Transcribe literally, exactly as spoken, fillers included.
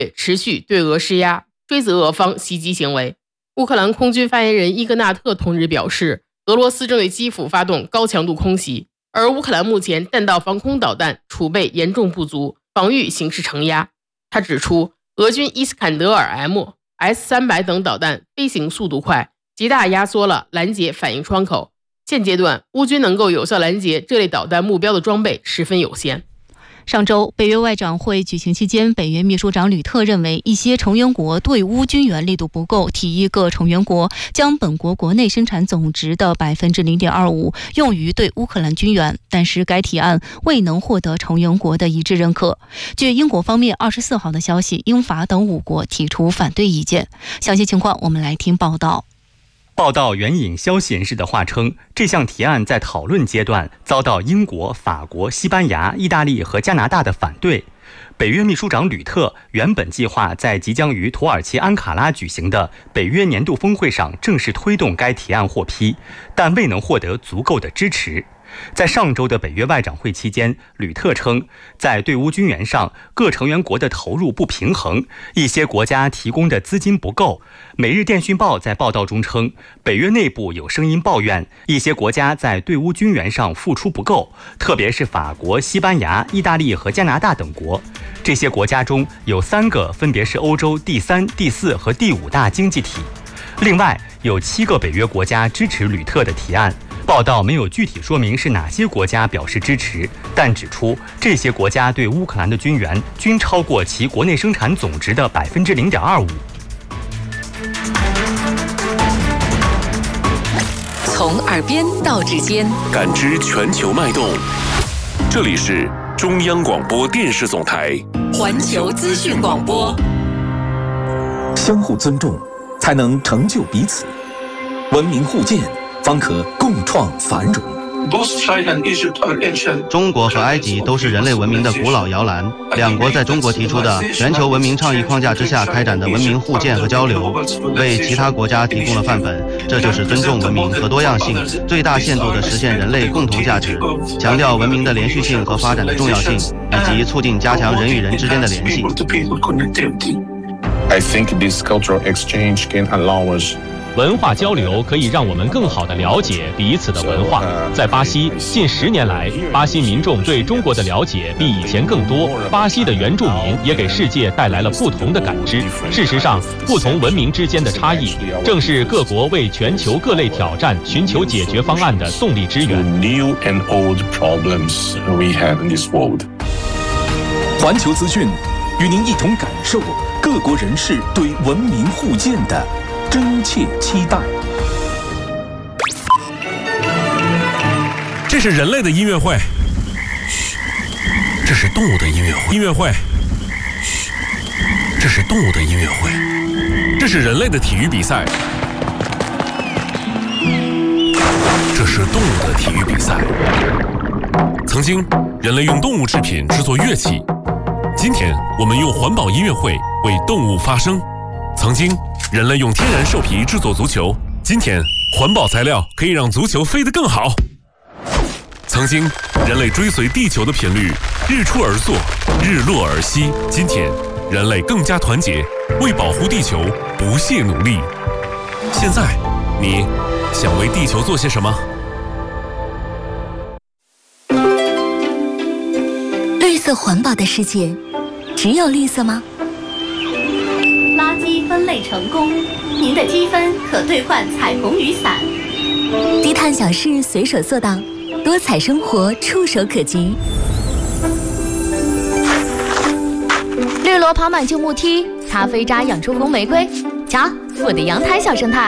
持续对俄施压，追责俄方袭击行为。乌克兰空军发言人伊格纳特同日表示，俄罗斯正对基辅发动高强度空袭，而乌克兰目前弹道防空导弹储备严重不足，防御形势承压。他指出，俄军伊斯坎德尔 M、S 三百 等导弹飞行速度快，极大压缩了拦截反应窗口。现阶段，乌军能够有效拦截这类导弹目标的装备十分有限。 上周，北约外长会举行期间，北约秘书长吕特认为一些成员国对乌军援力度不够，提议各成员国将本国国内生产总值的 百分之零点二五 用于对乌克兰军援，但是该提案未能获得成员国的一致认可。据英国方面二十四号的消息，英法等五国提出反对意见。详细情况我们来听报道。 报道援引消息人士的话称，这项提案在讨论阶段遭到英国、法国、西班牙、意大利和加拿大的反对。北约秘书长吕特原本计划在即将于土耳其安卡拉举行的北约年度峰会上正式推动该提案获批，但未能获得足够的支持。在上周的北约外长会期间，吕特称，在对乌军援上，各成员国的投入不平衡，一些国家提供的资金不够。每日电讯报在报道中称，北约内部有声音抱怨，一些国家在对乌军援上付出不够，特别是法国、西班牙、意大利和加拿大等国。这些国家中有三个分别是欧洲第三、第四和第五大经济体。另外，有七个北约国家支持吕特的提案。报道没有具体说明是哪些国家表示支持，但指出这些国家对乌克兰的军援均超过其国内生产总值的 百分之零点二五。 从耳边到指尖， 感知全球脉动。这里是中央广播电视总台环球资讯广播。 相互尊重，才能成就彼此；文明互鉴，方可共创繁荣。 中国和埃及都是人类文明的古老摇篮，两国在中国提出的全球文明倡议框架之下开展的文明互鉴和交流，为其他国家提供了范本。这就是尊重文明和多样性，最大限度地实现人类共同价值，强调文明的连续性和发展的重要性，以及促进加强人与人之间的联系。 I think this cultural exchange can allow us 文化交流可以让我们更好地了解彼此的文化。在巴西，近十年来，巴西民众对中国的了解比以前更多。巴西的原住民也给世界带来了不同的感知。事实上，不同文明之间的差异，正是各国为全球各类挑战寻求解决方案的动力之源。 环球资讯与您一同感受各国人士对文明互鉴的真切期待。 这是人类的音乐会，嘘，这是动物的音乐会。音乐会，嘘，这是动物的音乐会。这是人类的体育比赛，这是动物的体育比赛。曾经，人类用动物制品制作乐器，今天我们用环保音乐会为动物发声。曾经，人类用天然兽皮制作足球，今天环保材料可以让足球飞得更好。曾经，人类追随地球的频率，日出而作，日落而息，今天人类更加团结，为保护地球不懈努力。现在，你想为地球做些什么？ 绿色环保的世界，只有绿色吗？ 垃圾分类成功，您的积分可兑换彩虹雨伞。 低碳小事随手做到，多彩生活触手可及。 绿萝爬满旧木梯，咖啡渣养出红玫瑰。瞧，我的阳台小生态。